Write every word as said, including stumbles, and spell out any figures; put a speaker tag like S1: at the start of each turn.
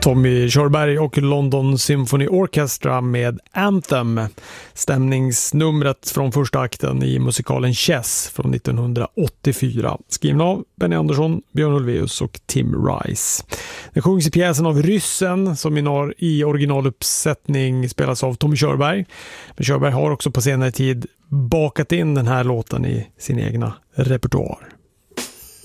S1: Tommy Körberg och London Symphony Orchestra med Anthem, stämningsnumret från första akten i musikalen Chess från nittonhundraåttiofyra, skriven av Benny Andersson, Björn Ulvaeus och Tim Rice. Den sjungs i pjäsen av Ryssen, som i originaluppsättning spelas av Tommy Körberg. Men Körberg har också på senare tid bakat in den här låten i sin egna repertoar.